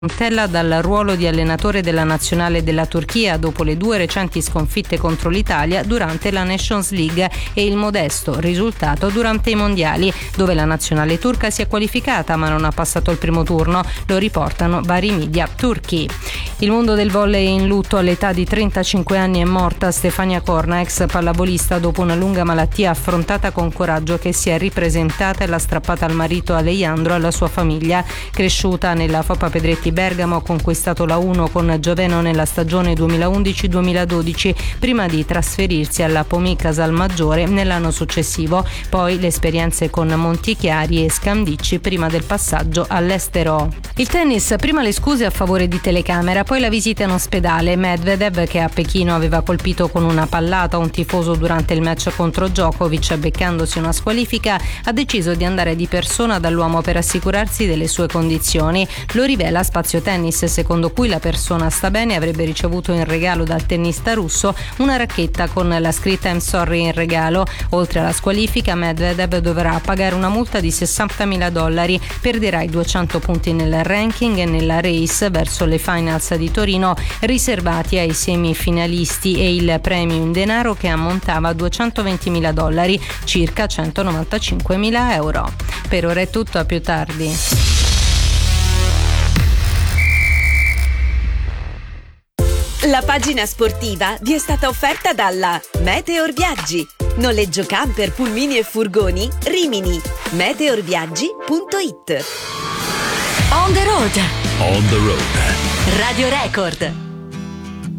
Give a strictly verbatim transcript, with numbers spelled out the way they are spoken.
Montella dal ruolo di allenatore della nazionale della Turchia dopo le due recenti sconfitte contro l'Italia durante la Nations League e il modesto risultato durante i mondiali, dove la nazionale turca si è qualificata ma non ha passato il primo turno, lo riportano vari media turchi. Il mondo del volley in lutto. All'età di trentacinque anni è morta Stefania Corna, ex pallavolista, dopo una lunga malattia affrontata con coraggio, che si è ripresentata e l'ha strappata al marito Alejandro e alla sua famiglia. Cresciuta nella Fopa Pedretti Bergamo, ha conquistato la uno con Gioveno nella stagione duemilaundici duemiladodici, prima di trasferirsi alla Pomi Casalmaggiore nell'anno successivo, poi le esperienze con Montichiari e Scandicci prima del passaggio all'estero. Il tennis, prima le scuse a favore di telecamera, poi la visita in ospedale. Medvedev, che a Pechino aveva colpito con una pallata un tifoso durante il match contro Djokovic beccandosi una squalifica, ha deciso di andare di persona dall'uomo per assicurarsi delle sue condizioni. Lo rivela Spazio Tennis, secondo cui la persona sta bene e avrebbe ricevuto in regalo dal tennista russo una racchetta con la scritta I'm sorry in regalo. Oltre alla squalifica, Medvedev dovrà pagare una multa di sessantamila dollari, perderà i duecento punti nel ranking e nella race verso le finals di Torino riservati ai semifinalisti e il premio in denaro, che ammontava a duecentoventimila dollari, circa centonovantacinquemila euro. Per ora è tutto, a più tardi. La pagina sportiva vi è stata offerta dalla Meteor Viaggi. Noleggio camper, pulmini e furgoni Rimini. meteorviaggi punto it. On the road. On the road. Radio Record.